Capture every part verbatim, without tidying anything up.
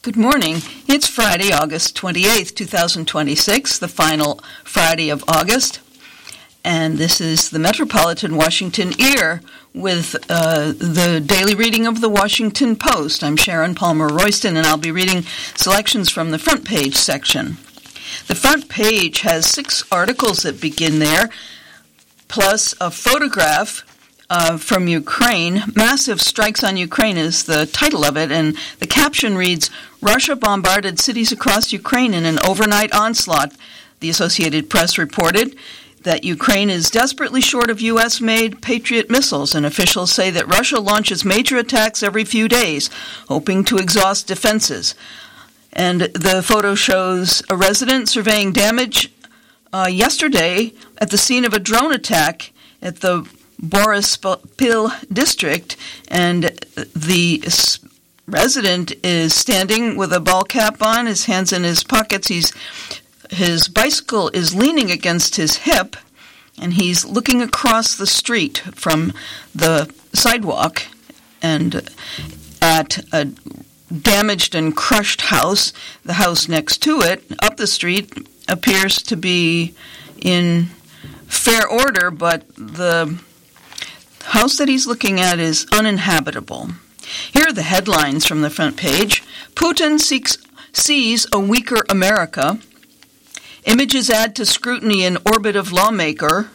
Good morning. It's Friday, August twenty-eighth, twenty twenty-six, the final Friday of August. And this is the Metropolitan Washington Ear with uh, the daily reading of the Washington Post. I'm Sharon Palmer Royston, and I'll be reading selections from the front page section. The front page has six articles that begin there, plus a photograph Uh, from Ukraine. Massive Strikes on Ukraine is the title of it, and the caption reads, Russia bombarded cities across Ukraine in an overnight onslaught. The Associated Press reported that Ukraine is desperately short of U S-made Patriot missiles, and officials say that Russia launches major attacks every few days, hoping to exhaust defenses. And the photo shows a resident surveying damage uh, yesterday at the scene of a drone attack at the Borispil district, and the resident is standing with a ball cap on, his hands in his pockets. He's his bicycle is leaning against his hip, and he's looking across the street from the sidewalk and at a damaged and crushed house. The house next to it, up the street, appears to be in fair order, but the house that he's looking at is uninhabitable. Here are the headlines from the front page. Putin seeks, sees a weaker America. Images add to scrutiny in orbit of lawmaker.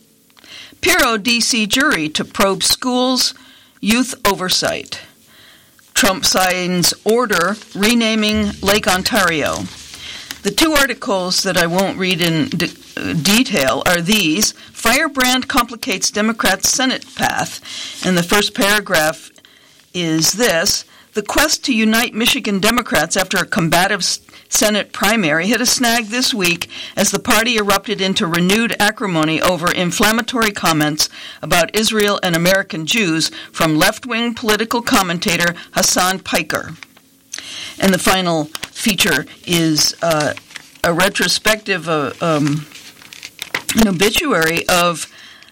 Piro D C jury to probe schools, youth oversight. Trump signs order renaming Lake Ontario. The two articles that I won't read in de- detail are these. Firebrand complicates Democrats' Senate path. And the first paragraph is this. The quest to unite Michigan Democrats after a combative Senate primary hit a snag this week as the party erupted into renewed acrimony over inflammatory comments about Israel and American Jews from left-wing political commentator Hassan Piker. And the final feature is uh, a retrospective, uh, um, an obituary of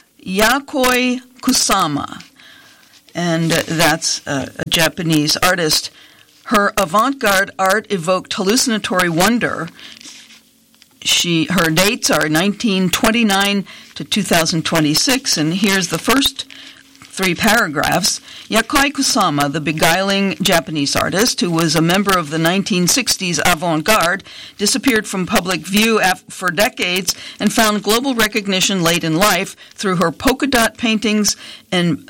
Yayoi Kusama, and that's uh, a Japanese artist. Her avant-garde art evoked hallucinatory wonder. She, her dates are nineteen twenty-nine to two thousand twenty-six, and here's the first three paragraphs. Yayoi Kusama, the beguiling Japanese artist who was a member of the nineteen sixties avant-garde, disappeared from public view for decades and found global recognition late in life through her polka dot paintings and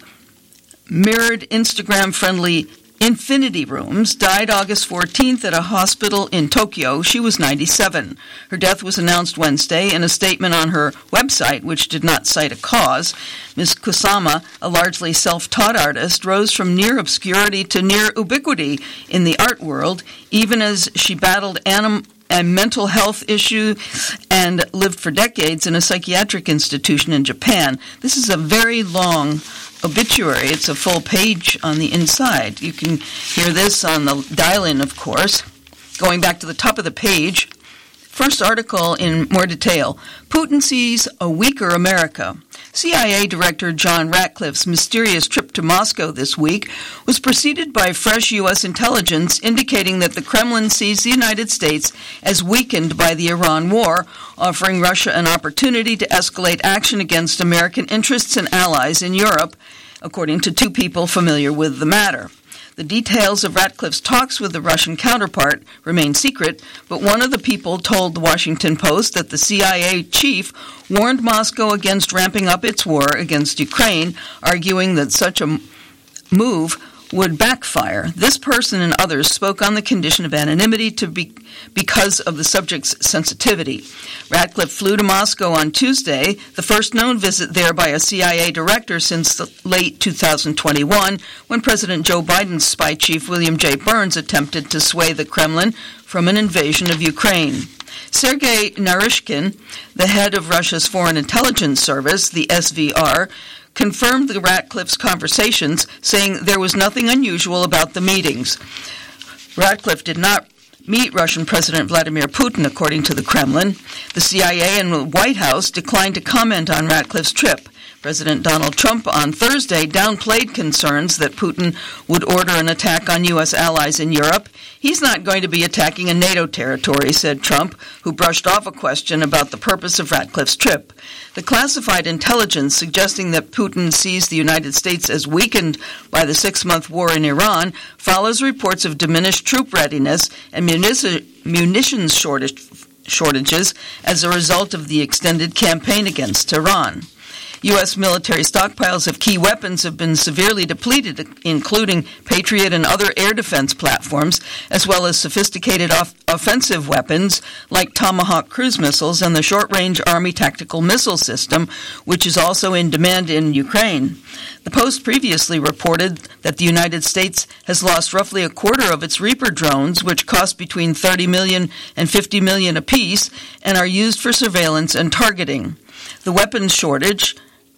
mirrored Instagram-friendly infinity rooms. Died August fourteenth at a hospital in Tokyo. She was ninety-seven. Her death was announced Wednesday in a statement on her website, which did not cite a cause. Miz Kusama, a largely self-taught artist, rose from near obscurity to near ubiquity in the art world, even as she battled anim- a mental health issue and lived for decades in a psychiatric institution in Japan. This is a very long obituary. It's a full page on the inside. You can hear this on the dial-in, of course. Going back to the top of the page, first article in more detail. Putin sees a weaker America. C I A Director John Ratcliffe's mysterious trip to Moscow this week was preceded by fresh U S intelligence indicating that the Kremlin sees the United States as weakened by the Iran war, offering Russia an opportunity to escalate action against American interests and allies in Europe, according to two people familiar with the matter. The details of Ratcliffe's talks with the Russian counterpart remain secret, but one of the people told the Washington Post that the C I A chief warned Moscow against ramping up its war against Ukraine, arguing that such a move would backfire. This person and others spoke on the condition of anonymity to be, because of the subject's sensitivity. Ratcliffe flew to Moscow on Tuesday, the first known visit there by a C I A director since the late two thousand twenty-one, when President Joe Biden's spy chief William J. Burns attempted to sway the Kremlin from an invasion of Ukraine. Sergei Naryshkin, the head of Russia's Foreign Intelligence Service, the S V R, confirmed the Ratcliffe's conversations, saying there was nothing unusual about the meetings. Ratcliffe did not meet Russian President Vladimir Putin, according to the Kremlin. The C I A and the White House declined to comment on Ratcliffe's trip. President Donald Trump on Thursday downplayed concerns that Putin would order an attack on U S allies in Europe. He's not going to be attacking a NATO territory, said Trump, who brushed off a question about the purpose of Ratcliffe's trip. The classified intelligence suggesting that Putin sees the United States as weakened by the six-month war in Iran follows reports of diminished troop readiness and munici- munitions shortage, shortages as a result of the extended campaign against Iran. U S military stockpiles of key weapons have been severely depleted, including Patriot and other air defense platforms, as well as sophisticated off- offensive weapons like Tomahawk cruise missiles and the short-range Army Tactical Missile System, which is also in demand in Ukraine. The Post previously reported that the United States has lost roughly a quarter of its Reaper drones, which cost between thirty million dollars and fifty million dollars apiece and are used for surveillance and targeting. The weapons shortage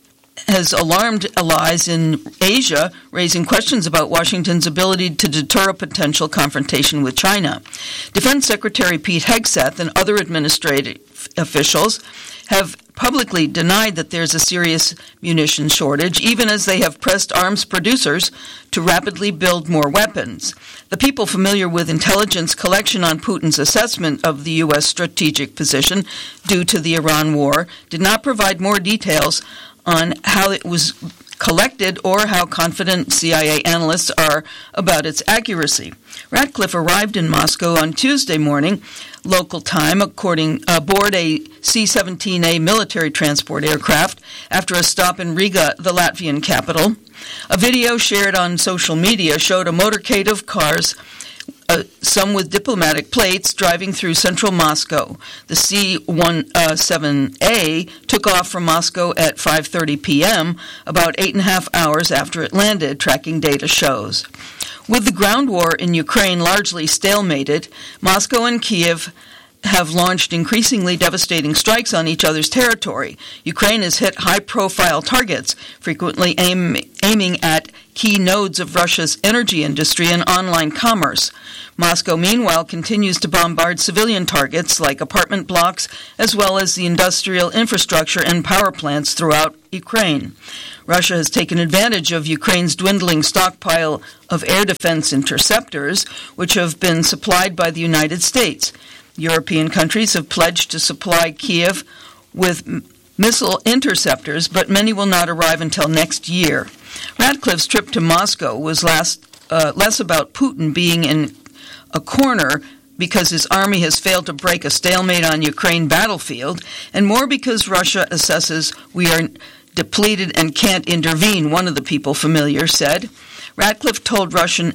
has alarmed allies in Asia, raising questions about Washington's ability to deter a potential confrontation with China. Defense Secretary Pete Hegseth and other administrative officials have publicly denied that there's a serious munitions shortage, even as they have pressed arms producers to rapidly build more weapons. The people familiar with intelligence collection on Putin's assessment of the U S strategic position due to the Iran war did not provide more details on how it was collected or how confident C I A analysts are about its accuracy. Ratcliffe arrived in Moscow on Tuesday morning, local time, according aboard a C seventeen A military transport aircraft after a stop in Riga, the Latvian capital. A video shared on social media showed a motorcade of cars, Uh, some with diplomatic plates, driving through central Moscow. The C seventeen A took off from Moscow at five thirty p.m., about eight and a half hours after it landed, tracking data shows. With the ground war in Ukraine largely stalemated, Moscow and Kiev have launched increasingly devastating strikes on each other's territory. Ukraine has hit high-profile targets, frequently aim, aiming at key nodes of Russia's energy industry and online commerce. Moscow, meanwhile, continues to bombard civilian targets like apartment blocks, as well as the industrial infrastructure and power plants throughout Ukraine. Russia has taken advantage of Ukraine's dwindling stockpile of air defense interceptors, which have been supplied by the United States. European countries have pledged to supply Kiev with m- missile interceptors, but many will not arrive until next year. Ratcliffe's trip to Moscow was last, uh, less about Putin being in a corner because his army has failed to break a stalemate on Ukraine battlefield, and more because Russia assesses we are depleted and can't intervene, one of the people familiar said. Ratcliffe told Russian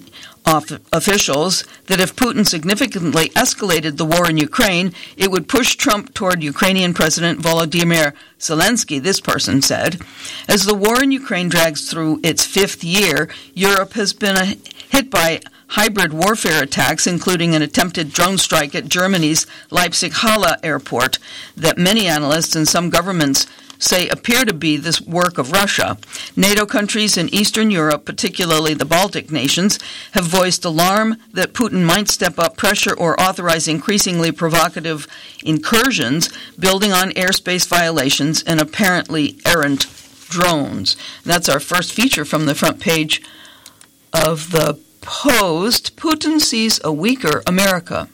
officials that if Putin significantly escalated the war in Ukraine, it would push Trump toward Ukrainian President Volodymyr Zelensky, this person said. As the war in Ukraine drags through its fifth year, Europe has been hit by hybrid warfare attacks, including an attempted drone strike at Germany's Leipzig-Halle airport that many analysts and some governments say appear to be the work of Russia. NATO countries in Eastern Europe, particularly the Baltic nations, have voiced alarm that Putin might step up pressure or authorize increasingly provocative incursions, building on airspace violations and apparently errant drones. That's our first feature from the front page of the Post. Putin sees a weaker America.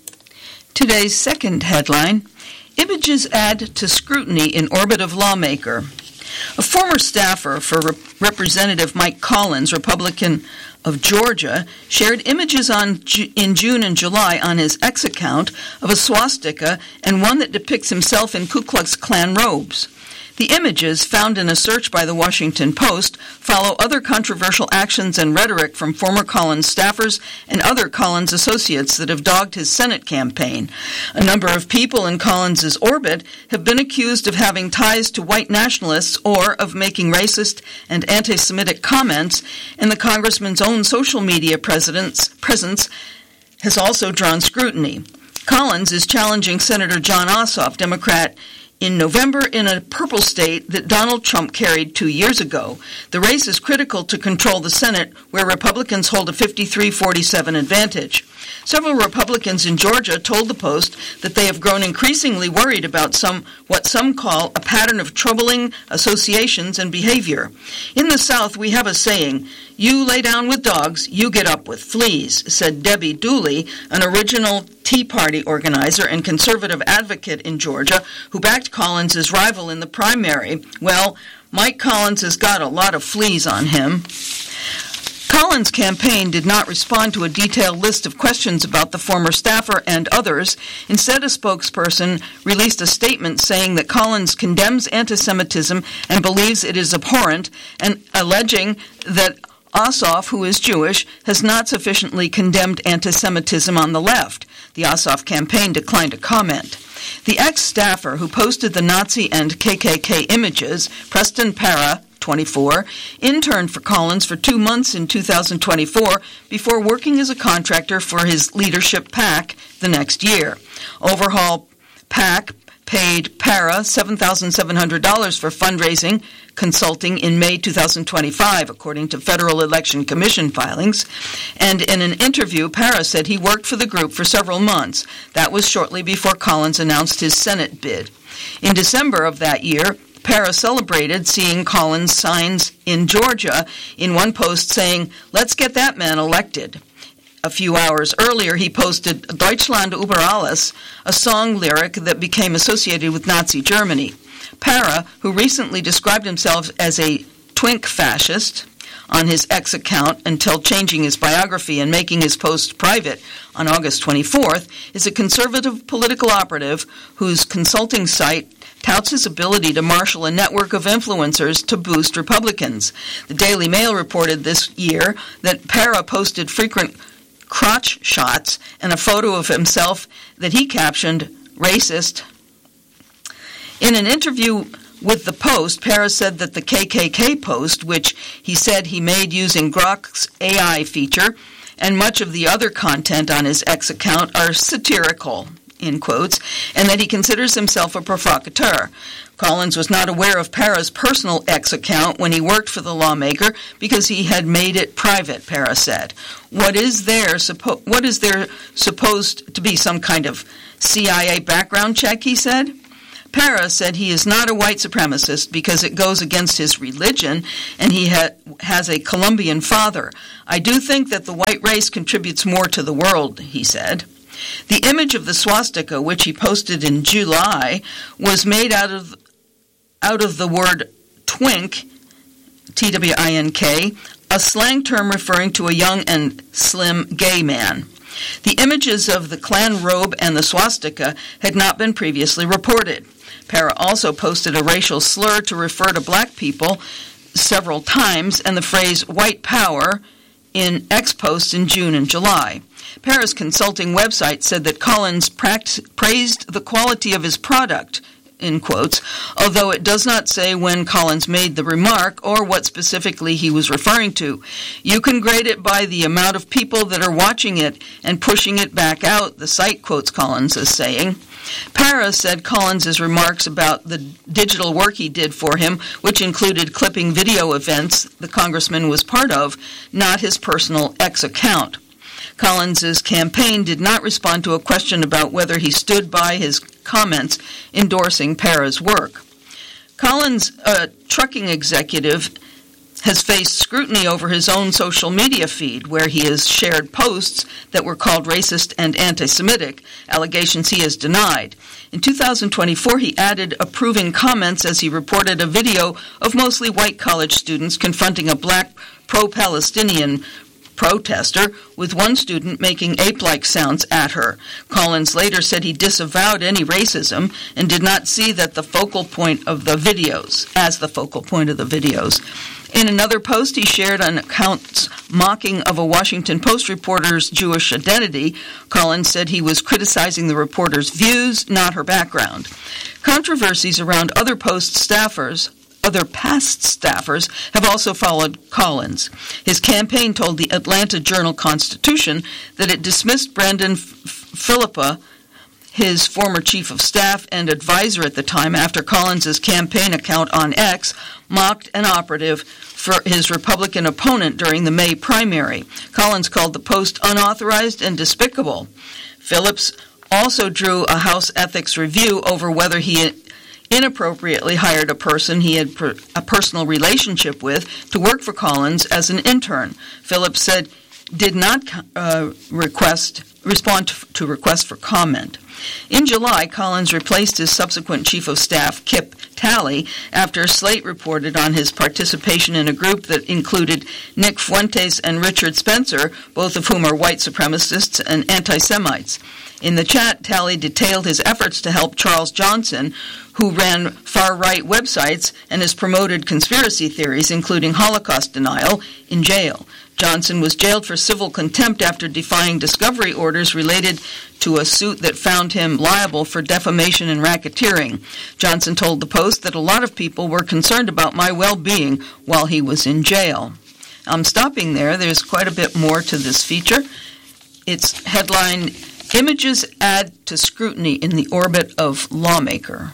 Today's second headline: Images add to scrutiny in orbit of lawmaker. A former staffer for Rep- Representative Mike Collins, Republican of Georgia, shared images on Ju- in June and July on his X account of a swastika and one that depicts himself in Ku Klux Klan robes. The images, found in a search by the Washington Post, follow other controversial actions and rhetoric from former Collins staffers and other Collins associates that have dogged his Senate campaign. A number of people in Collins's orbit have been accused of having ties to white nationalists or of making racist and anti-Semitic comments, and the congressman's own social media presence has also drawn scrutiny. Collins is challenging Senator Jon Ossoff, Democrat, in November in a purple state that Donald Trump carried two years ago. The race is critical to control the Senate, where Republicans hold a fifty-three forty-seven advantage. Several Republicans in Georgia told the Post that they have grown increasingly worried about some what some call a pattern of troubling associations and behavior. In the South, we have a saying, "You lay down with dogs, you get up with fleas," said Debbie Dooley, an original Tea Party organizer and conservative advocate in Georgia who backed Collins' rival in the primary. Well, Mike Collins has got a lot of fleas on him. Collins' campaign did not respond to a detailed list of questions about the former staffer and others. Instead, a spokesperson released a statement saying that Collins condemns anti-Semitism and believes it is abhorrent, and alleging that Ossoff, who is Jewish, has not sufficiently condemned anti-Semitism on the left. The Ossoff campaign declined to comment. The ex-staffer who posted the Nazi and K K K images, Preston Para, twenty-four, interned for Collins for two months in two thousand twenty-four before working as a contractor for his leadership PAC the next year. Overhaul PAC paid Para seven thousand seven hundred dollars for fundraising consulting in May two thousand twenty-five, according to Federal Election Commission filings. And in an interview, Para said he worked for the group for several months. That was shortly before Collins announced his Senate bid. In December of that year, Para celebrated seeing Collins' signs in Georgia, in one post saying, "Let's get that man elected." A few hours earlier, he posted Deutschland über alles, a song lyric that became associated with Nazi Germany. Para, who recently described himself as a twink fascist on his X account until changing his biography and making his post private on August twenty-fourth, is a conservative political operative whose consulting site touts his ability to marshal a network of influencers to boost Republicans. The Daily Mail reported this year that Para posted frequent crotch shots and a photo of himself that he captioned, "Racist." In an interview with the Post, Para said that the K K K post, which he said he made using Grok's A I feature, and much of the other content on his X account are satirical, in quotes, and that he considers himself a provocateur. Collins was not aware of Para's personal X account when he worked for the lawmaker because he had made it private, Para said. What is there, suppo- what is there supposed to be, some kind of C I A background check, he said? Para said he is not a white supremacist because it goes against his religion and he ha- has a Colombian father. I do think that the white race contributes more to the world, he said. The image of the swastika, which he posted in July, was made out of out of the word twink, T W I N K, a slang term referring to a young and slim gay man. The images of the Klan robe and the swastika had not been previously reported. Para also posted a racial slur to refer to black people several times and the phrase white power in X posts in June and July. Para's consulting website said that Collins pract- praised the quality of his product, in quotes, although it does not say when Collins made the remark or what specifically he was referring to. You can grade it by the amount of people that are watching it and pushing it back out, the site quotes Collins as saying. Para said Collins' remarks about the digital work he did for him, which included clipping video events the congressman was part of, not his personal X account. Collins' campaign did not respond to a question about whether he stood by his comments endorsing Para's work. Collins, a trucking executive, has faced scrutiny over his own social media feed, where he has shared posts that were called racist and anti-Semitic, allegations he has denied. In two thousand twenty-four, he added approving comments as he reported a video of mostly white college students confronting a black pro-Palestinian protester, with one student making ape-like sounds at her. Collins later said he disavowed any racism and did not see that the focal point of the videos, as the focal point of the videos. In another post, he shared an account mocking of a Washington Post reporter's Jewish identity. Collins said he was criticizing the reporter's views, not her background. Controversies around other Post staffers Other past staffers have also followed Collins. His campaign told the Atlanta Journal-Constitution that it dismissed Brandon F- Philippa his former chief of staff and advisor at the time, after Collins's campaign account on X mocked an operative for his Republican opponent during the May primary. Collins called the post unauthorized and despicable. Phillips also drew a House ethics review over whether he inappropriately hired a person he had per, a personal relationship with to work for Collins as an intern. Phillips said did not uh, request respond to, to request for comment. In July, Collins replaced his subsequent chief of staff, Kip Talley, after Slate reported on his participation in a group that included Nick Fuentes and Richard Spencer, both of whom are white supremacists and anti-Semites. In the chat, Talley detailed his efforts to help Charles Johnson, who ran far-right websites and has promoted conspiracy theories, including Holocaust denial, in jail. Johnson was jailed for civil contempt after defying discovery orders related to a suit that found him liable for defamation and racketeering. Johnson told the Post that a lot of people were concerned about my well-being while he was in jail. I'm stopping there. There's quite a bit more to this feature. It's headline, Images Add to Scrutiny in the Orbit of Lawmaker.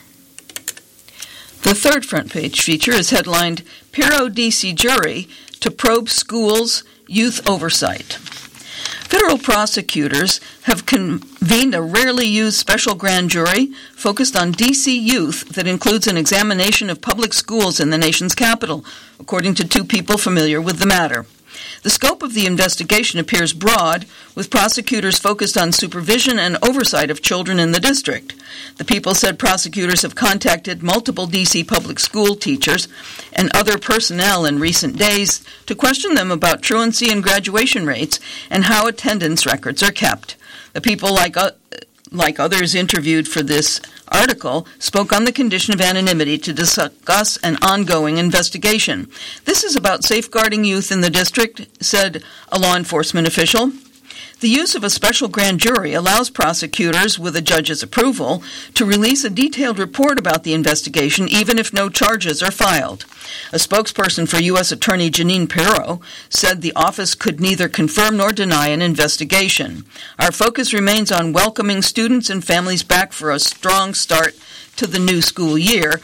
The third front page feature is headlined, Pirro D C Jury to Probe Schools' Youth Oversight. Federal prosecutors have convened a rarely used special grand jury focused on D C youth that includes an examination of public schools in the nation's capital, according to two people familiar with the matter. The scope of the investigation appears broad, with prosecutors focused on supervision and oversight of children in the district. The people said prosecutors have contacted multiple D C public school teachers and other personnel in recent days to question them about truancy and graduation rates and how attendance records are kept. The people, like uh, like others interviewed for this article, spoke on the condition of anonymity to discuss an ongoing investigation. This is about safeguarding youth in the district, said a law enforcement official. The use of a special grand jury allows prosecutors, with a judge's approval, to release a detailed report about the investigation even if no charges are filed. A spokesperson for U S Attorney Jeanine Pirro said the office could neither confirm nor deny an investigation. Our focus remains on welcoming students and families back for a strong start to the new school year,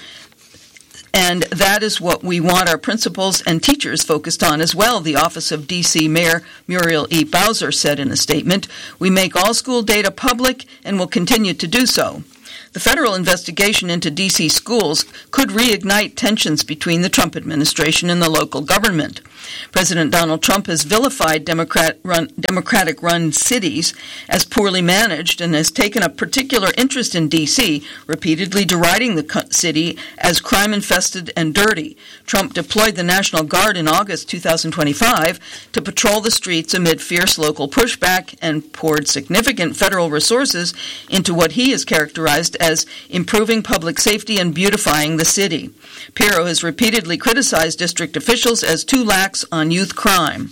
and that is what we want our principals and teachers focused on as well, the Office of D C Mayor Muriel E. Bowser said in a statement. We make all school data public and will continue to do so. The federal investigation into D C schools could reignite tensions between the Trump administration and the local government. President Donald Trump has vilified Democrat-run, Democratic-run cities as poorly managed and has taken a particular interest in D C, repeatedly deriding the city as crime-infested and dirty. Trump deployed the National Guard in August two thousand twenty-five to patrol the streets amid fierce local pushback and poured significant federal resources into what he has characterized as improving public safety and beautifying the city. Pirro has repeatedly criticized district officials as too lax on youth crime.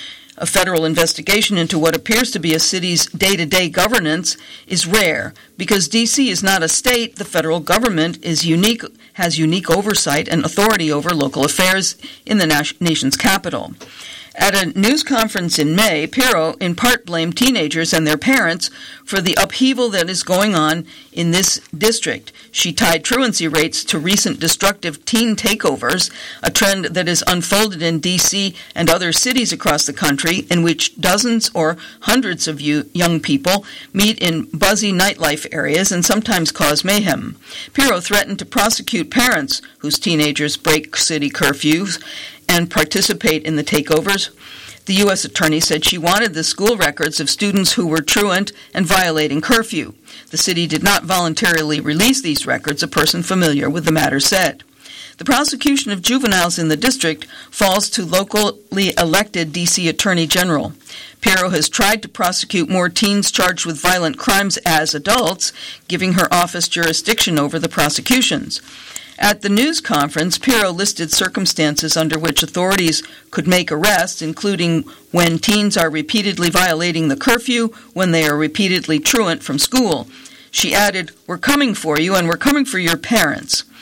A federal investigation into what appears to be a city's day-to-day governance is rare. Because D C is not a state, the federal government is unique, has unique oversight and authority over local affairs in the nas- nation's capital. At a news conference in May, Pirro in part blamed teenagers and their parents for the upheaval that is going on in this district. She tied truancy rates to recent destructive teen takeovers, a trend that is unfolded in D C and other cities across the country, in which dozens or hundreds of you, young people meet in buzzy nightlife areas and sometimes cause mayhem. Pirro threatened to prosecute parents whose teenagers break city curfews and participate in the takeovers. The U S attorney said she wanted the school records of students who were truant and violating curfew. The city did not voluntarily release these records, a person familiar with the matter said. The prosecution of juveniles in the district falls to locally elected D C Attorney General. Pirro has tried to prosecute more teens charged with violent crimes as adults, giving her office jurisdiction over the prosecutions. At the news conference, Pirro listed circumstances under which authorities could make arrests, including when teens are repeatedly violating the curfew, when they are repeatedly truant from school. She added, "We're coming for you, and we're coming for your parents."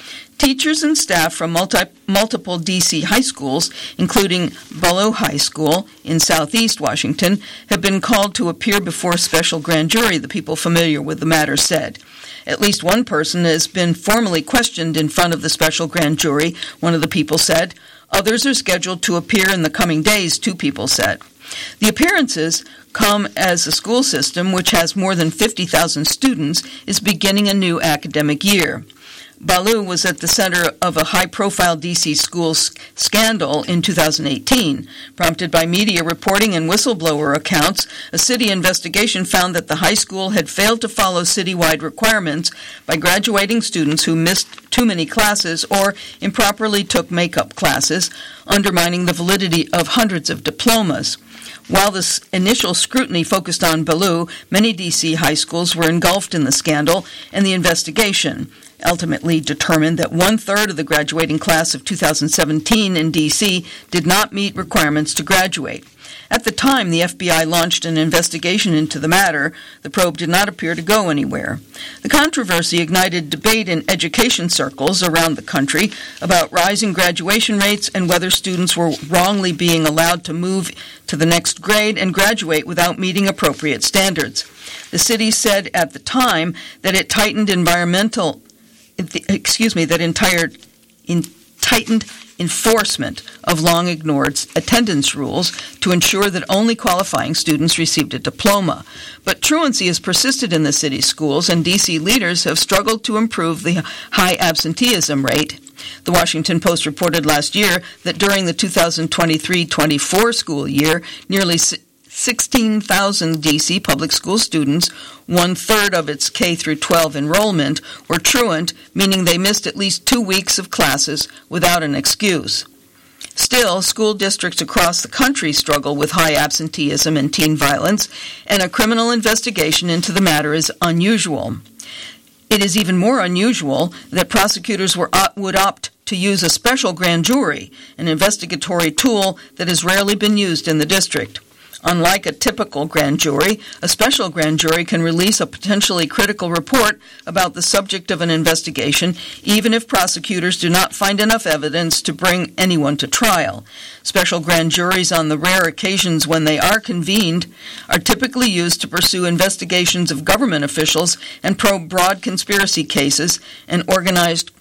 Teachers and staff from multi, multiple D C high schools, including Ballou High School in southeast Washington, have been called to appear before a special grand jury, the people familiar with the matter said. At least one person has been formally questioned in front of the special grand jury, one of the people said. Others are scheduled to appear in the coming days, two people said. The appearances come as the school system, which has more than fifty thousand students, is beginning a new academic year. Ballou was at the center of a high-profile D C school scandal in two thousand eighteen. Prompted by media reporting and whistleblower accounts, a city investigation found that the high school had failed to follow citywide requirements by graduating students who missed too many classes or improperly took makeup classes, undermining the validity of hundreds of diplomas. While this initial scrutiny focused on Ballou, many D C high schools were engulfed in the scandal, and the investigation ultimately determined that one-third of the graduating class of two thousand seventeen in D C did not meet requirements to graduate. At the time, the F B I launched an investigation into the matter. The probe did not appear to go anywhere. The controversy ignited debate in education circles around the country about rising graduation rates and whether students were wrongly being allowed to move to the next grade and graduate without meeting appropriate standards. The city said at the time that it tightened environmental, excuse me, that entire, in, tightened enforcement of long-ignored attendance rules to ensure that only qualifying students received a diploma. But truancy has persisted in the city's schools, and D C leaders have struggled to improve the high absenteeism rate. The Washington Post reported last year that during the two thousand twenty-three twenty-four school year, nearly sixteen thousand D C public school students, one-third of its K through twelve enrollment, were truant, meaning they missed at least two weeks of classes without an excuse. Still, school districts across the country struggle with high absenteeism and teen violence, and a criminal investigation into the matter is unusual. It is even more unusual that prosecutors were, uh, would opt to use a special grand jury, an investigatory tool that has rarely been used in the district. Unlike a typical grand jury, a special grand jury can release a potentially critical report about the subject of an investigation, even if prosecutors do not find enough evidence to bring anyone to trial. Special grand juries, on the rare occasions when they are convened, are typically used to pursue investigations of government officials and probe broad conspiracy cases and organized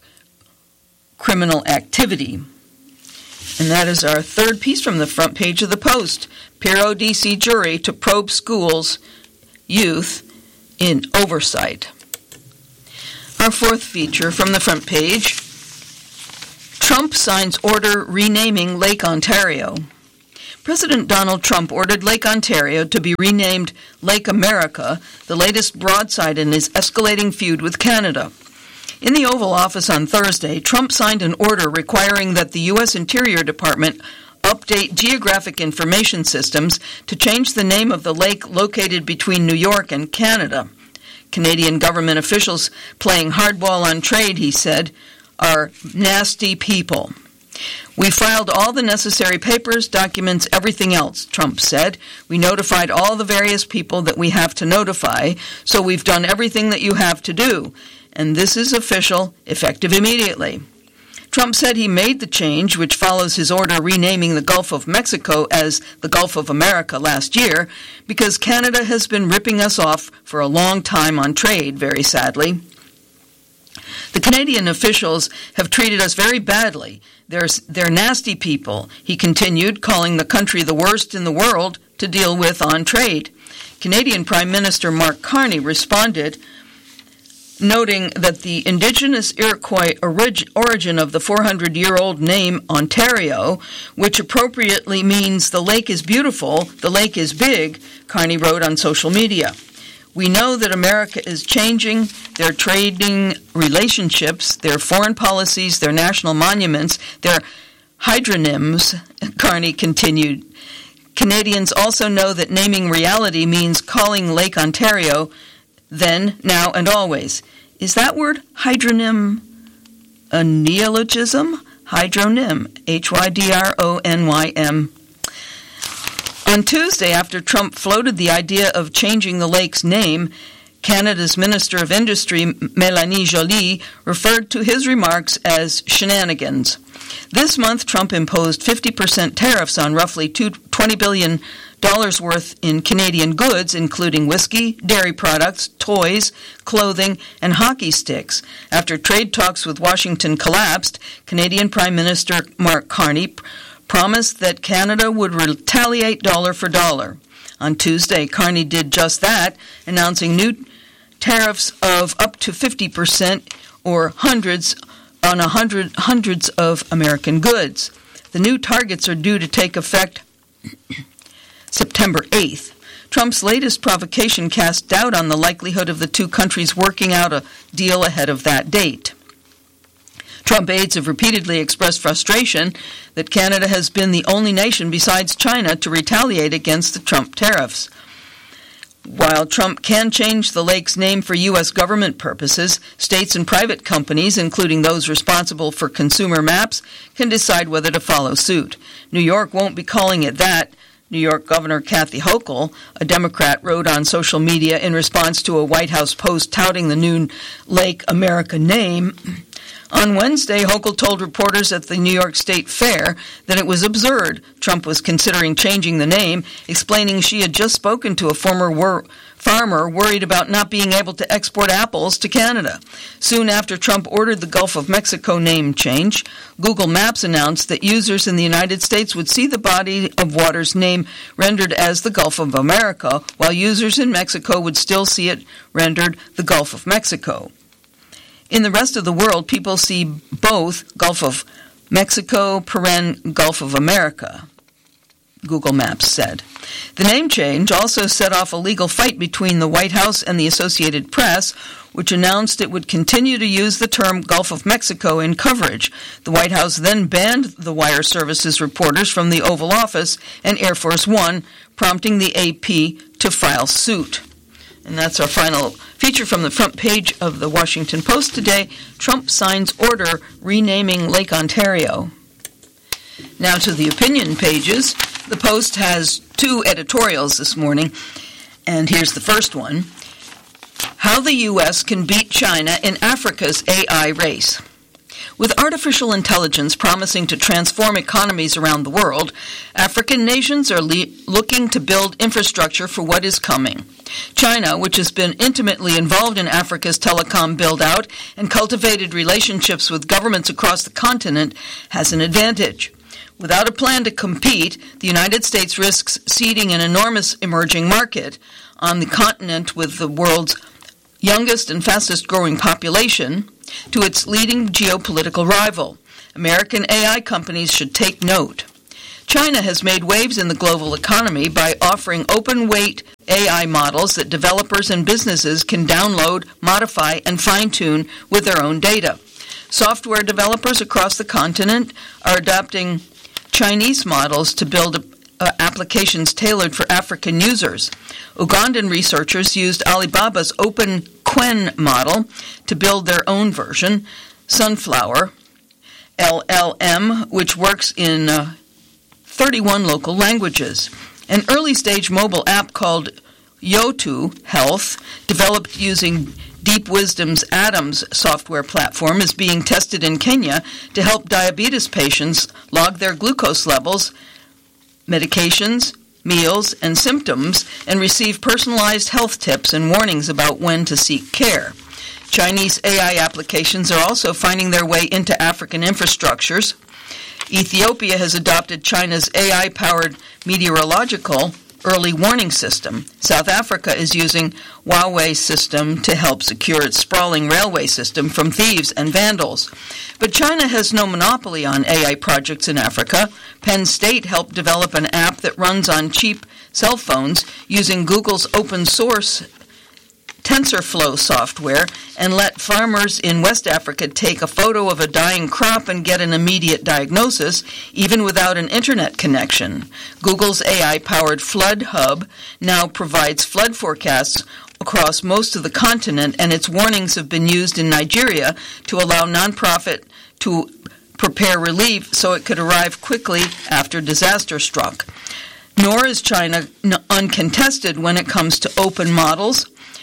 criminal activity. And that is our third piece from the front page of the Post. Piro D C jury to probe schools, youth in oversight. Our fourth feature from the front page. Trump signs order renaming Lake Ontario. President Donald Trump ordered Lake Ontario to be renamed Lake America, the latest broadside in his escalating feud with Canada. In the Oval Office on Thursday, Trump signed an order requiring that the U S Interior Department update geographic information systems to change the name of the lake located between New York and Canada. Canadian government officials playing hardball on trade, he said, are nasty people. We filed all the necessary papers, documents, everything else, Trump said. We notified all the various people that we have to notify, so we've done everything that you have to do. And this is official, effective immediately. Trump said he made the change, which follows his order renaming the Gulf of Mexico as the Gulf of America last year, because Canada has been ripping us off for a long time on trade, very sadly. The Canadian officials have treated us very badly. They're, they're nasty people, he continued, calling the country the worst in the world to deal with on trade. Canadian Prime Minister Mark Carney responded, noting that the indigenous Iroquois orig- origin of the four hundred year old name Ontario, which appropriately means the lake is beautiful, the lake is big, Carney wrote on social media. We know that America is changing their trading relationships, their foreign policies, their national monuments, their hydronyms, Carney continued. Canadians also know that naming reality means calling Lake Ontario then, now, and always. Is that word hydronym a neologism? Hydronym, H Y D R O N Y M. On Tuesday, after Trump floated the idea of changing the lake's name, Canada's Minister of Industry, Mélanie Joly, referred to his remarks as shenanigans. This month, Trump imposed fifty percent tariffs on roughly twenty billion dollars worth in Canadian goods, including whiskey, dairy products, toys, clothing, and hockey sticks. After trade talks with Washington collapsed, Canadian Prime Minister Mark Carney promised that Canada would retaliate dollar for dollar. On Tuesday, Carney did just that, announcing new tariffs of up to fifty percent or hundreds on a hundred, hundreds of American goods. The new targets are due to take effect September eighth. Trump's latest provocation cast doubt on the likelihood of the two countries working out a deal ahead of that date. Trump aides have repeatedly expressed frustration that Canada has been the only nation besides China to retaliate against the Trump tariffs. While Trump can change the lake's name for U S government purposes, states and private companies, including those responsible for consumer maps, can decide whether to follow suit. New York won't be calling it that. New York Governor Kathy Hochul, a Democrat, wrote on social media in response to a White House post touting the new Lake America name. On Wednesday, Hochul told reporters at the New York State Fair that it was absurd Trump was considering changing the name, explaining she had just spoken to a former wor- farmer worried about not being able to export apples to Canada. Soon after Trump ordered the Gulf of Mexico name change, Google Maps announced that users in the United States would see the body of water's name rendered as the Gulf of America, while users in Mexico would still see it rendered the Gulf of Mexico. In the rest of the world, people see both Gulf of Mexico, paren Gulf of America, Google Maps said. The name change also set off a legal fight between the White House and the Associated Press, which announced it would continue to use the term Gulf of Mexico in coverage. The White House then banned the wire services reporters from the Oval Office and Air Force One, prompting the A P to file suit. And that's our final feature from the front page of the Washington Post today. Trump signs order renaming Lake Ontario. Now to the opinion pages. The Post has two editorials this morning, and here's the first one. How the U S can beat China in Africa's A I race. With artificial intelligence promising to transform economies around the world, African nations are le- looking to build infrastructure for what is coming. China, which has been intimately involved in Africa's telecom build-out and cultivated relationships with governments across the continent, has an advantage. Without a plan to compete, the United States risks ceding an enormous emerging market on the continent with the world's youngest and fastest-growing population to its leading geopolitical rival. American A I companies should take note. China has made waves in the global economy by offering open-weight A I models that developers and businesses can download, modify, and fine-tune with their own data. Software developers across the continent are adopting Chinese models to build uh, applications tailored for African users. Ugandan researchers used Alibaba's Open Qwen model to build their own version, Sunflower L L M, which works in uh, thirty-one local languages. An early-stage mobile app called Yotu Health, developed using Deep Wisdom's Atoms software platform, is being tested in Kenya to help diabetes patients log their glucose levels, medications, meals, and symptoms, and receive personalized health tips and warnings about when to seek care. Chinese A I applications are also finding their way into African infrastructures. Ethiopia has adopted China's A I-powered meteorological early warning system. South Africa is using Huawei system to help secure its sprawling railway system from thieves and vandals. But China has no monopoly on A I projects in Africa. Penn State helped develop an app that runs on cheap cell phones using Google's open source TensorFlow software and let farmers in West Africa take a photo of a dying crop and get an immediate diagnosis, even without an internet connection. Google's A I-powered Flood Hub now provides flood forecasts across most of the continent, and its warnings have been used in Nigeria to allow nonprofit to prepare relief so it could arrive quickly after disaster struck. Nor is China uncontested when it comes to open models.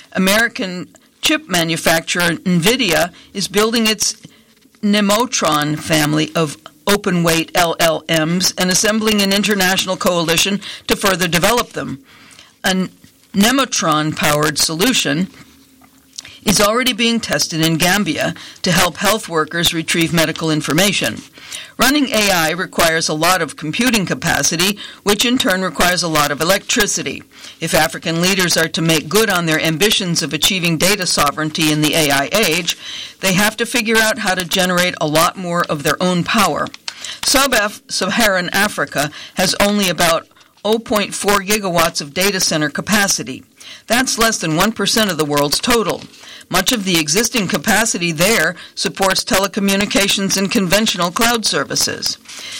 American chip manufacturer NVIDIA is building its Nemotron family of open-weight L L Ms and assembling an international coalition to further develop them. A Nemotron-powered solution is already being tested in Gambia to help health workers retrieve medical information. Running A I requires a lot of computing capacity, which in turn requires a lot of electricity. If African leaders are to make good on their ambitions of achieving data sovereignty in the A I age, they have to figure out how to generate a lot more of their own power. Sub-Saharan Africa has only about zero point four gigawatts of data center capacity. That's less than one percent of the world's total. Much of the existing capacity there supports telecommunications and conventional cloud services.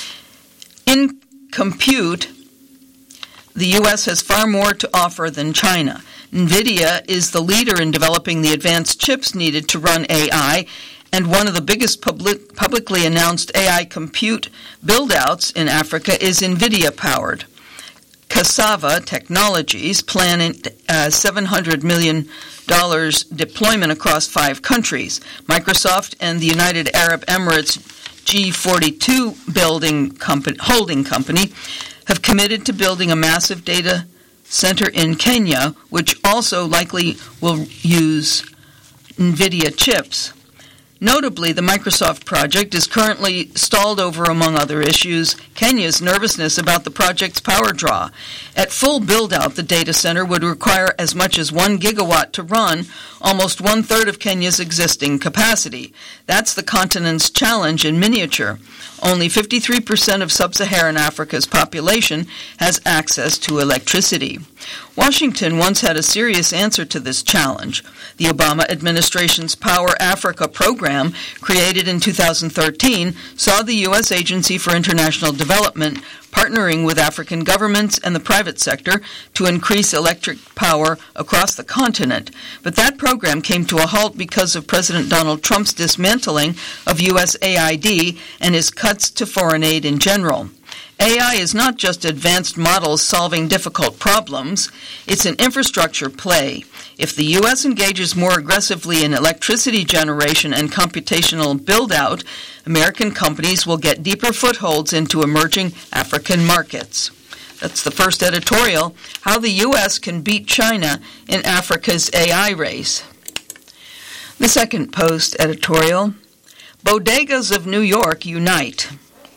In compute, the U S has far more to offer than China. NVIDIA is the leader in developing the advanced chips needed to run A I, and one of the biggest public, publicly announced A I compute build-outs in Africa is NVIDIA-powered. Cassava Technologies plan a seven hundred million dollars deployment across five countries. Microsoft and the United Arab Emirates G forty-two building company, holding company have committed to building a massive data center in Kenya, which also likely will use NVIDIA chips. Notably, the Microsoft project is currently stalled over, among other issues, Kenya's nervousness about the project's power draw. At full build-out, the data center would require as much as one gigawatt to run, almost one-third of Kenya's existing capacity. That's the continent's challenge in miniature. Only fifty-three percent of sub-Saharan Africa's population has access to electricity. Washington once had a serious answer to this challenge. The Obama administration's Power Africa program, created in two thousand thirteen, saw the U S Agency for International Development partnering with African governments and the private sector to increase electric power across the continent. But that program came to a halt because of President Donald Trump's dismantling of U S A I D and his cuts to foreign aid in general. A I is not just advanced models solving difficult problems, it's an infrastructure play. If the U S engages more aggressively in electricity generation and computational build-out, American companies will get deeper footholds into emerging African markets. That's the first editorial, How the U S Can Beat China in Africa's A I Race. The second post editorial, Bodegas of New York Unite.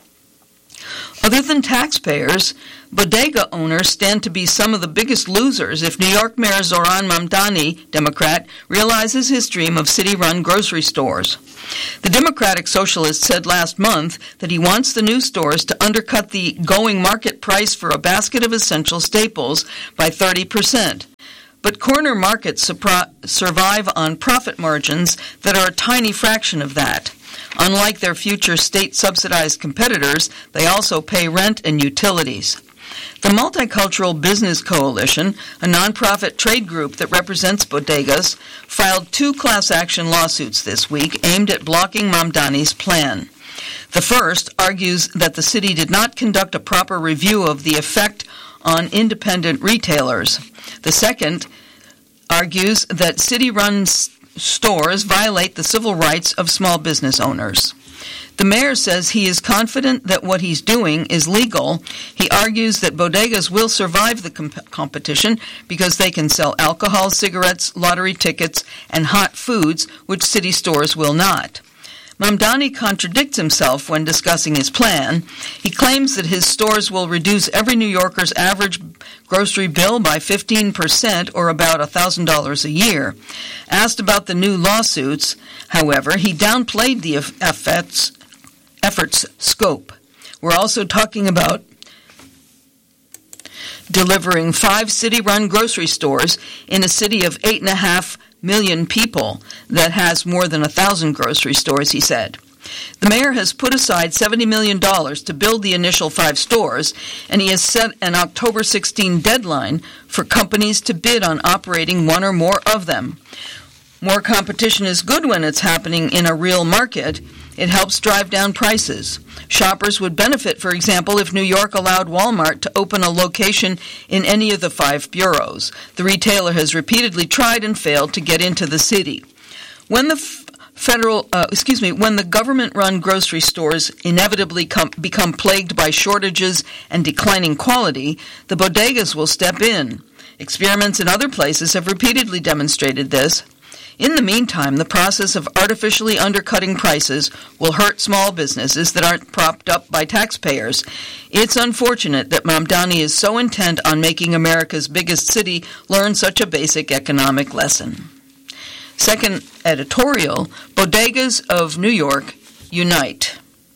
Other than taxpayers, bodega owners stand to be some of the biggest losers if New York Mayor Zoran Mamdani, Democrat, realizes his dream of city-run grocery stores. The Democratic Socialist said last month that he wants the new stores to undercut the going market price for a basket of essential staples by thirty percent. But corner markets survive on profit margins that are a tiny fraction of that. Unlike their future state-subsidized competitors, they also pay rent and utilities. The Multicultural Business Coalition, a nonprofit trade group that represents bodegas, filed two class action lawsuits this week aimed at blocking Mamdani's plan. The first argues that the city did not conduct a proper review of the effect on independent retailers. The second argues that city-run stores violate the civil rights of small business owners. The mayor says he is confident that what he's doing is legal. He argues that bodegas will survive the comp- competition because they can sell alcohol, cigarettes, lottery tickets, and hot foods, which city stores will not. Mamdani contradicts himself when discussing his plan. He claims that his stores will reduce every New Yorker's average grocery bill by fifteen percent, or about one thousand dollars a year. Asked about the new lawsuits, however, he downplayed the effort's, effort's scope. We're also talking about delivering five city-run grocery stores in a city of eight and a half million people that has more than a thousand grocery stores, he said. The mayor has put aside seventy million dollars to build the initial five stores, and he has set an October sixteenth deadline for companies to bid on operating one or more of them. More competition is good when it's happening in a real market, It helps drive down prices. Shoppers would benefit, for example, if New York allowed Walmart to open a location in any of the five boroughs. The retailer has repeatedly tried and failed to get into the city. When the f- federal, uh, excuse me, when the government-run grocery stores inevitably com- become plagued by shortages and declining quality, the bodegas will step in. Experiments in other places have repeatedly demonstrated this. In the meantime, the process of artificially undercutting prices will hurt small businesses that aren't propped up by taxpayers. It's unfortunate that Mamdani is so intent on making America's biggest city learn such a basic economic lesson. Second editorial, Bodegas of New York Unite.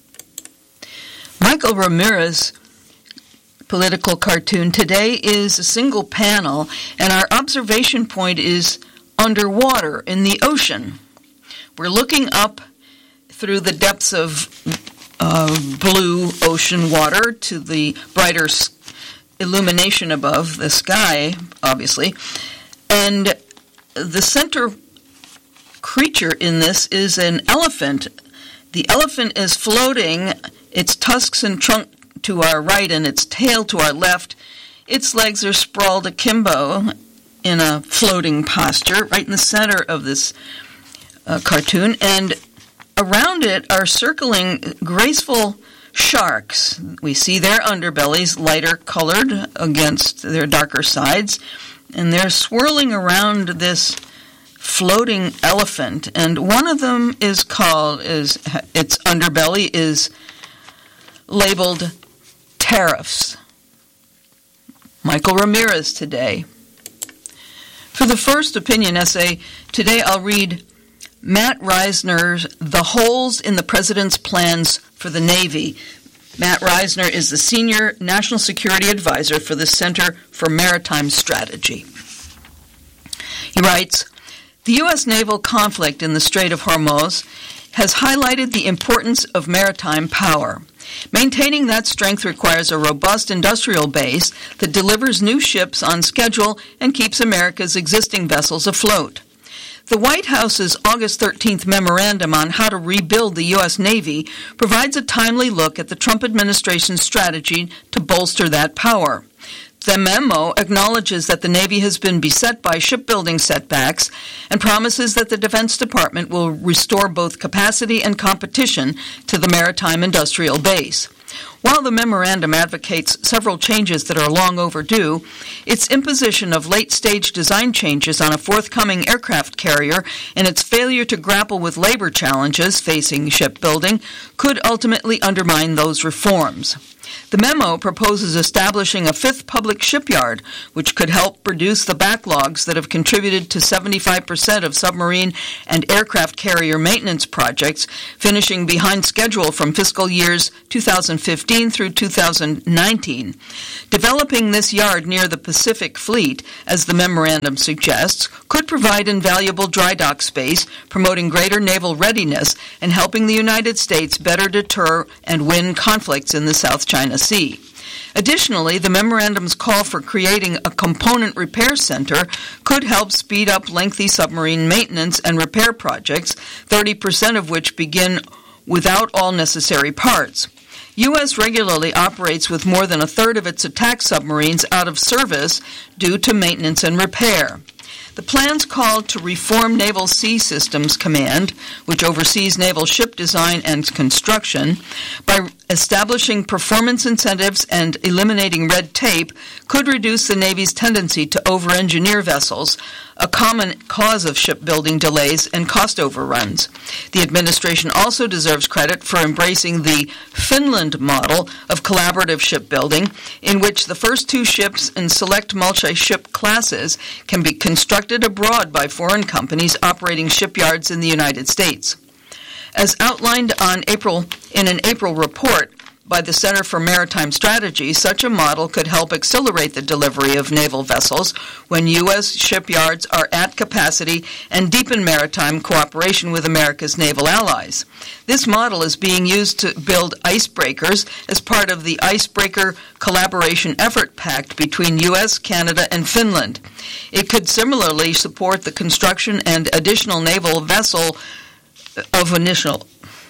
Michael Ramirez political cartoon today is a single panel, and our observation point is underwater in the ocean. We're looking up through the depths of uh, blue ocean water to the brighter illumination above the sky, obviously. And the center creature in this is an elephant. The elephant is floating, its tusks and trunk to our right and its tail to our left. Its legs are sprawled akimbo in a floating posture right in the center of this uh, cartoon, and around it are circling graceful sharks. We see their underbellies lighter colored against their darker sides, and they're swirling around this floating elephant, and one of them is called, is its underbelly is labeled tariffs. Michael Ramirez today. For the first opinion essay, today I'll read Matt Reisner's The Holes in the President's Plans for the Navy. Matt Reisner is the Senior National Security Advisor for the Center for Maritime Strategy. He writes, the U S naval conflict in the Strait of Hormuz has highlighted the importance of maritime power. Maintaining that strength requires a robust industrial base that delivers new ships on schedule and keeps America's existing vessels afloat. The White House's August thirteenth memorandum on how to rebuild the U S Navy provides a timely look at the Trump administration's strategy to bolster that power. The memo acknowledges that the Navy has been beset by shipbuilding setbacks and promises that the Defense Department will restore both capacity and competition to the maritime industrial base. While the memorandum advocates several changes that are long overdue, its imposition of late-stage design changes on a forthcoming aircraft carrier and its failure to grapple with labor challenges facing shipbuilding could ultimately undermine those reforms. The memo proposes establishing a fifth public shipyard, which could help reduce the backlogs that have contributed to seventy-five percent of submarine and aircraft carrier maintenance projects finishing behind schedule from fiscal years two thousand fifteen through two thousand nineteen. Developing this yard near the Pacific Fleet, as the memorandum suggests, could provide invaluable dry dock space, promoting greater naval readiness and helping the United States better deter and win conflicts in the South China Sea. Additionally, the memorandum's call for creating a component repair center could help speed up lengthy submarine maintenance and repair projects, thirty percent of which begin without all necessary parts. U S regularly operates with more than a third of its attack submarines out of service due to maintenance and repair. The plans call to reform Naval Sea Systems Command, which oversees naval ship design and construction, by establishing performance incentives and eliminating red tape could reduce the Navy's tendency to over-engineer vessels, a common cause of shipbuilding delays and cost overruns. The administration also deserves credit for embracing the Finland model of collaborative shipbuilding, in which the first two ships in select multi-ship classes can be constructed abroad by foreign companies operating shipyards in the United States. As outlined on April in an April report by the Center for Maritime Strategy, such a model could help accelerate the delivery of naval vessels when U S shipyards are at capacity and deepen maritime cooperation with America's naval allies. This model is being used to build icebreakers as part of the Icebreaker Collaboration Effort Pact between U S, Canada, and Finland. It could similarly support the construction and additional naval vessel of initial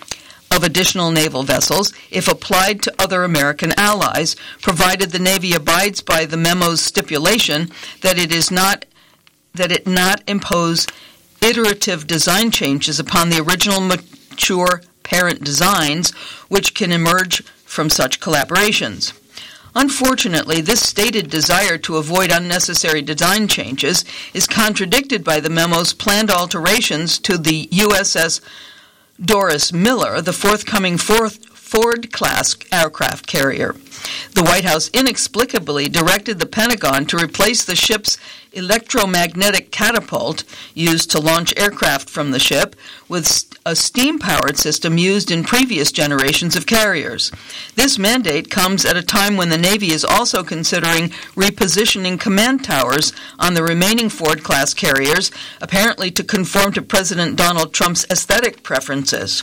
of additional naval vessels if applied to other American allies, provided the Navy abides by the memo's stipulation that it is not that it not impose iterative design changes upon the original mature parent designs which can emerge from such collaborations. Unfortunately, this stated desire to avoid unnecessary design changes is contradicted by the memo's planned alterations to the U S S Doris Miller, the forthcoming Ford-class aircraft carrier. The White House inexplicably directed the Pentagon to replace the ship's electromagnetic catapult used to launch aircraft from the ship with a steam-powered system used in previous generations of carriers. This mandate comes at a time when the Navy is also considering repositioning command towers on the remaining Ford-class carriers, apparently to conform to President Donald Trump's aesthetic preferences.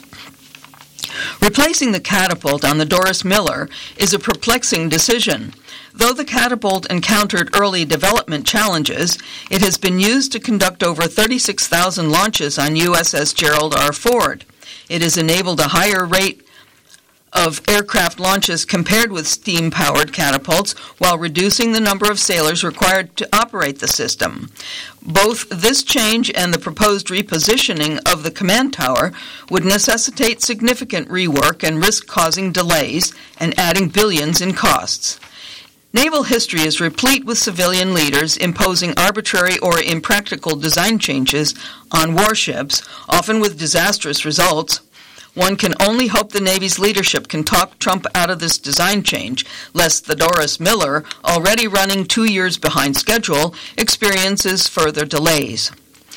Replacing the catapult on the Doris Miller is a perplexing decision. Though the catapult encountered early development challenges, it has been used to conduct over thirty-six thousand launches on U S S Gerald R. Ford. It has enabled a higher rate of aircraft launches compared with steam-powered catapults while reducing the number of sailors required to operate the system. Both this change and the proposed repositioning of the command tower would necessitate significant rework and risk causing delays and adding billions in costs. Naval history is replete with civilian leaders imposing arbitrary or impractical design changes on warships, often with disastrous results. One can only hope the Navy's leadership can talk Trump out of this design change, lest the Doris Miller, already running two years behind schedule, experiences further delays.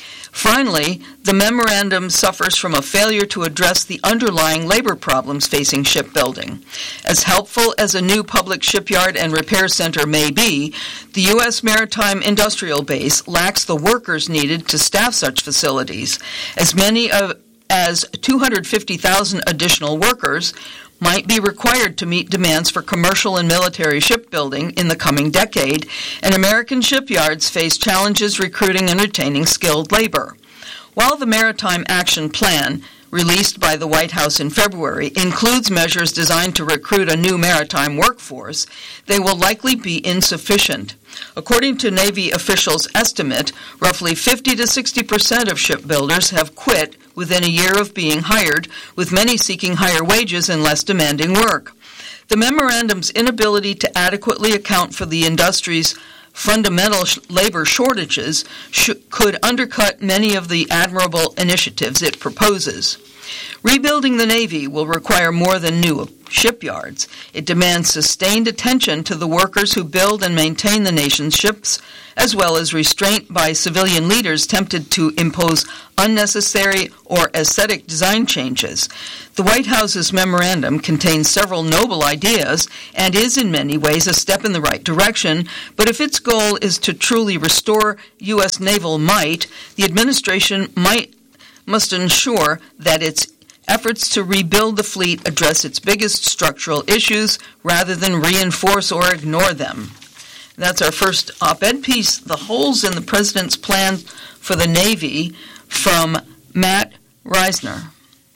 Finally, the memorandum suffers from a failure to address the underlying labor problems facing shipbuilding. As helpful as a new public shipyard and repair center may be, the U S maritime industrial base lacks the workers needed to staff such facilities. As many of as two hundred fifty thousand additional workers might be required to meet demands for commercial and military shipbuilding in the coming decade, and American shipyards face challenges recruiting and retaining skilled labor. While the Maritime Action Plan, released by the White House in February, includes measures designed to recruit a new maritime workforce, they will likely be insufficient. According to Navy officials' estimate, roughly fifty to sixty percent of shipbuilders have quit within a year of being hired, with many seeking higher wages and less demanding work. The memorandum's inability to adequately account for the industry's fundamental sh- labor shortages sh- could undercut many of the admirable initiatives it proposes. Rebuilding the Navy will require more than new shipyards. It demands sustained attention to the workers who build and maintain the nation's ships, as well as restraint by civilian leaders tempted to impose unnecessary or aesthetic design changes. The White House's memorandum contains several noble ideas and is in many ways a step in the right direction, but if its goal is to truly restore U S naval might, the administration might must ensure that its efforts to rebuild the fleet address its biggest structural issues rather than reinforce or ignore them. That's our first op-ed piece, The Holes in the President's Plan for the Navy, from Matt Reisner.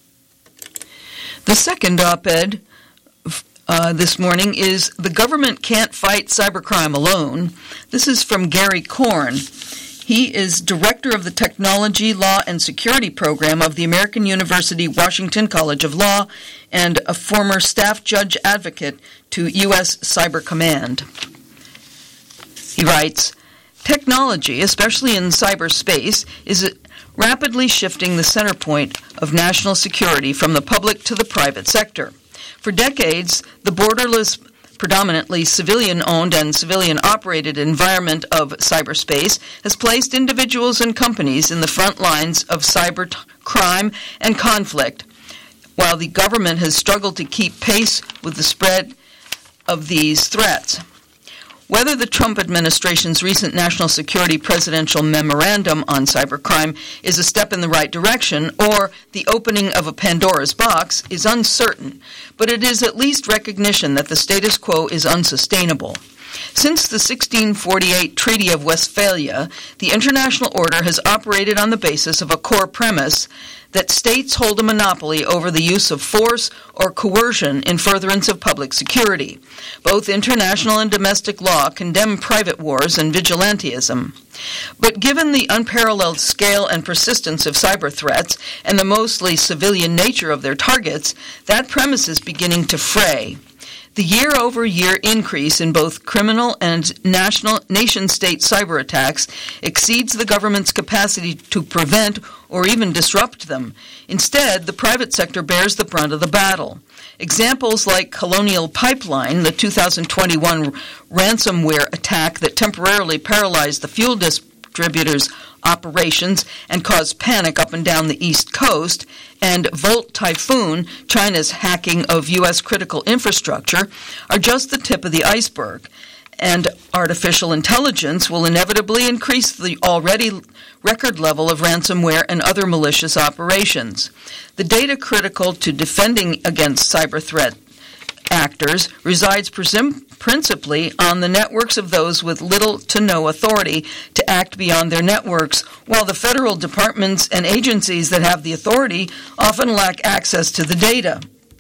The second op-ed uh, this morning is The Government Can't Fight Cybercrime Alone. This is from Gary Korn. He is director of the Technology, Law, and Security Program of the American University Washington College of Law and a former staff judge advocate to U S Cyber Command. He writes, technology, especially in cyberspace, is rapidly shifting the center point of national security from the public to the private sector. For decades, the borderless, predominantly civilian-owned and civilian-operated environment of cyberspace has placed individuals and companies in the front lines of cyber t- crime and conflict, while the government has struggled to keep pace with the spread of these threats. Whether the Trump administration's recent national security presidential memorandum on cybercrime is a step in the right direction or the opening of a Pandora's box is uncertain, but it is at least recognition that the status quo is unsustainable. Since the sixteen forty-eight Treaty of Westphalia, the international order has operated on the basis of a core premise that states hold a monopoly over the use of force or coercion in furtherance of public security. Both international and domestic law condemn private wars and vigilantism. But given the unparalleled scale and persistence of cyber threats and the mostly civilian nature of their targets, that premise is beginning to fray. The year-over-year increase in both criminal and national nation-state cyber attacks exceeds the government's capacity to prevent or even disrupt them. Instead, the private sector bears the brunt of the battle. Examples like Colonial Pipeline, the two thousand twenty-one ransomware attack that temporarily paralyzed the fuel distributors' operations and caused panic up and down the East Coast, and Volt Typhoon, China's hacking of U S critical infrastructure, are just the tip of the iceberg. And artificial intelligence will inevitably increase the already record level of ransomware and other malicious operations. The data critical to defending against cyber threat actors resides presumptively principally on the networks of those with little to no authority to act beyond their networks, while the federal departments and agencies that have the authority often lack access to the data.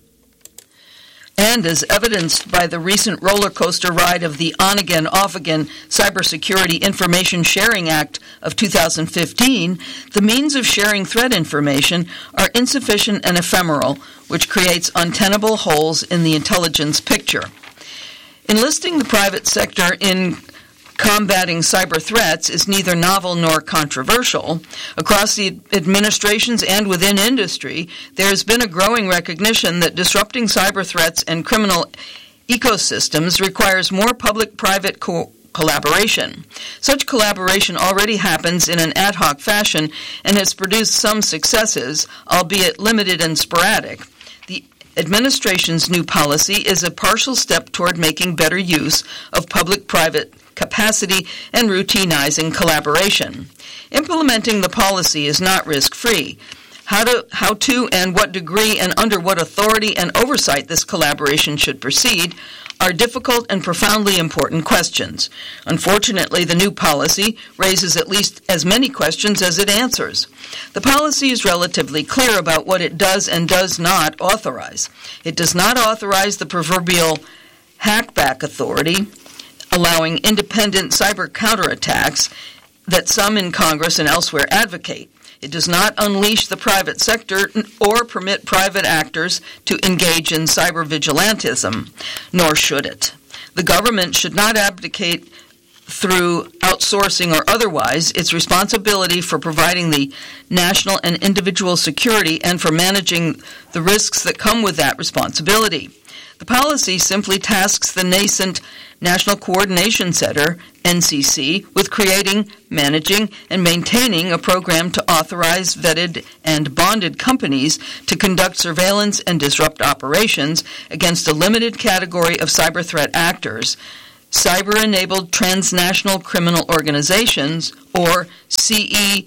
And as evidenced by the recent roller coaster ride of the On-Again, Off-Again Cybersecurity Information Sharing Act of two thousand fifteen, the means of sharing threat information are insufficient and ephemeral, which creates untenable holes in the intelligence picture. Enlisting the private sector in combating cyber threats is neither novel nor controversial. Across the administrations and within industry, there has been a growing recognition that disrupting cyber threats and criminal ecosystems requires more public-private co- collaboration. Such collaboration already happens in an ad hoc fashion and has produced some successes, albeit limited and sporadic. The administration's new policy is a partial step toward making better use of public-private capacity and routinizing collaboration. Implementing the policy is not risk-free. How to, how to and what degree and under what authority and oversight this collaboration should proceed are difficult and profoundly important questions. Unfortunately, the new policy raises at least as many questions as it answers. The policy is relatively clear about what it does and does not authorize. It does not authorize the proverbial hackback authority, allowing independent cyber counterattacks that some in Congress and elsewhere advocate. It does not unleash the private sector or permit private actors to engage in cyber vigilantism, nor should it. The government should not abdicate through outsourcing or otherwise its responsibility for providing the national and individual security and for managing the risks that come with that responsibility. The policy simply tasks the nascent National Coordination Center, N C C, with creating, managing, and maintaining a program to authorize vetted and bonded companies to conduct surveillance and disrupt operations against a limited category of cyber threat actors, cyber-enabled transnational criminal organizations, or C E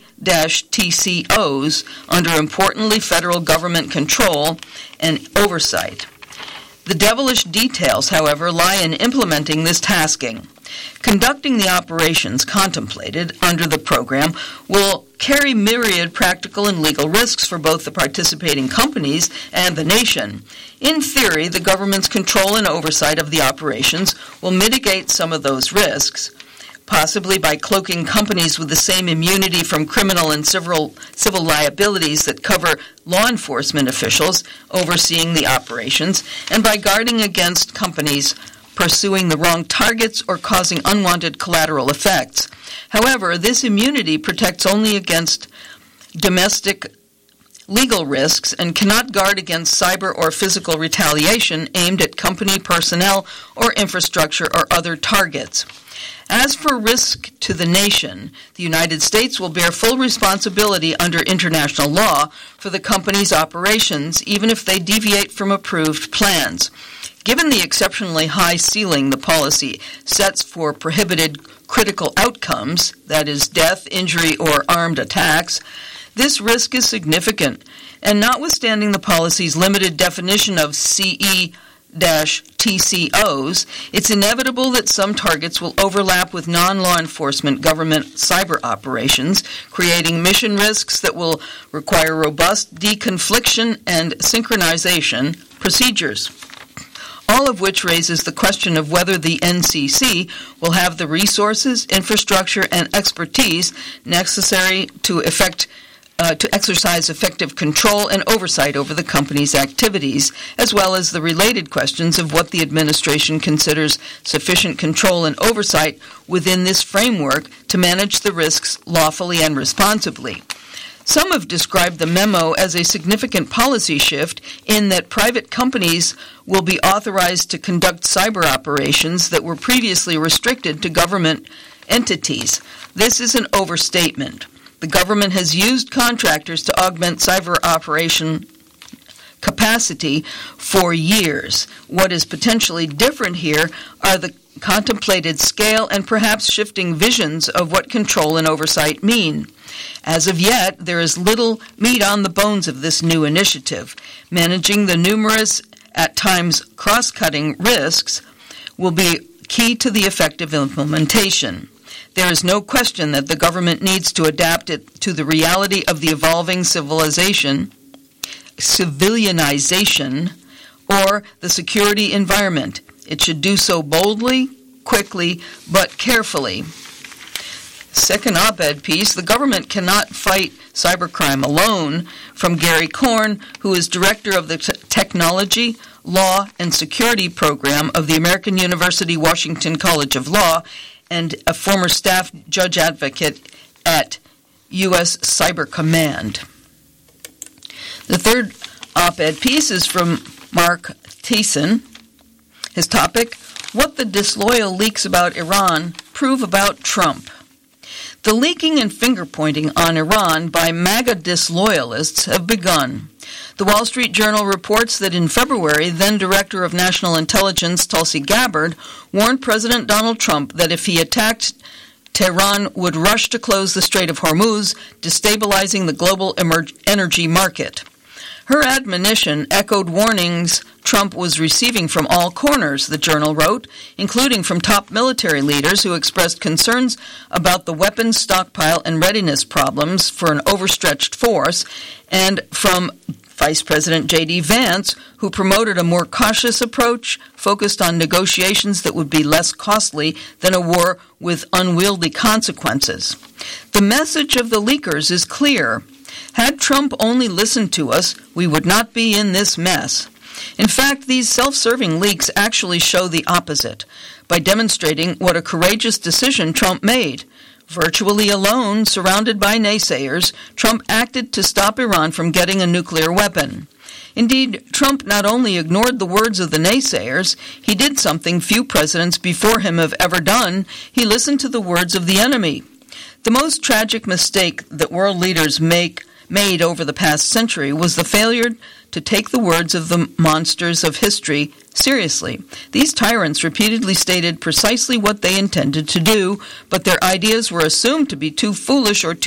T C Os, under importantly federal government control and oversight. The devilish details, however, lie in implementing this tasking. Conducting the operations contemplated under the program will carry myriad practical and legal risks for both the participating companies and the nation. In theory, the government's control and oversight of the operations will mitigate some of those risks, possibly by cloaking companies with the same immunity from criminal and civil, civil liabilities that cover law enforcement officials overseeing the operations, and by guarding against companies pursuing the wrong targets or causing unwanted collateral effects. However, this immunity protects only against domestic legal risks and cannot guard against cyber or physical retaliation aimed at company personnel or infrastructure or other targets. As for risk to the nation, the United States will bear full responsibility under international law for the company's operations, even if they deviate from approved plans. Given the exceptionally high ceiling the policy sets for prohibited critical outcomes, that is, death, injury, or armed attacks, this risk is significant, and notwithstanding the policy's limited definition of C E T C Os, it's inevitable that some targets will overlap with non-law enforcement government cyber operations, creating mission risks that will require robust deconfliction and synchronization procedures. All of which raises the question of whether the N C C will have the resources, infrastructure, and expertise necessary to effect Uh, to exercise effective control and oversight over the company's activities, as well as the related questions of what the administration considers sufficient control and oversight within this framework to manage the risks lawfully and responsibly. Some have described the memo as a significant policy shift in that private companies will be authorized to conduct cyber operations that were previously restricted to government entities. This is an overstatement. The government has used contractors to augment cyber operation capacity for years. What is potentially different here are the contemplated scale and perhaps shifting visions of what control and oversight mean. As of yet, there is little meat on the bones of this new initiative. Managing the numerous, at times cross-cutting risks will be key to the effective implementation. There is no question that the government needs to adapt it to the reality of the evolving civilization, civilianization, or the security environment. It should do so boldly, quickly, but carefully. Second op-ed piece, the government cannot fight cybercrime alone, from Gary Korn, who is director of the T- Technology, Law, and Security Program of the American University Washington College of Law, and a former staff judge advocate at U S Cyber Command. The third op-ed piece is from Mark Thiessen. His topic, What the Disloyal Leaks About Iran Prove About Trump. The leaking and finger-pointing on Iran by MAGA disloyalists have begun. The Wall Street Journal reports that in February, then-Director of National Intelligence Tulsi Gabbard warned President Donald Trump that if he attacked, Tehran would rush to close the Strait of Hormuz, destabilizing the global emer- energy market. Her admonition echoed warnings Trump was receiving from all corners, the Journal wrote, including from top military leaders who expressed concerns about the weapons stockpile and readiness problems for an overstretched force, and from Vice President J D Vance, who promoted a more cautious approach focused on negotiations that would be less costly than a war with unwieldy consequences. The message of the leakers is clear. Had Trump only listened to us, we would not be in this mess. In fact, these self-serving leaks actually show the opposite, by demonstrating what a courageous decision Trump made. Virtually alone, surrounded by naysayers, Trump acted to stop Iran from getting a nuclear weapon. Indeed, Trump not only ignored the words of the naysayers, he did something few presidents before him have ever done. He listened to the words of the enemy. The most tragic mistake that world leaders make made over the past century was the failure to take the words of the monsters of history seriously. These tyrants repeatedly stated precisely what they intended to do, but their ideas were assumed to be too foolish or too